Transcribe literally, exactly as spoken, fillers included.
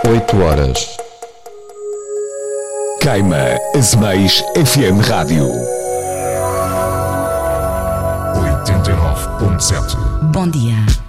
oito horas. Queima Azeméis F M Rádio oitenta e nove ponto sete. Bom dia.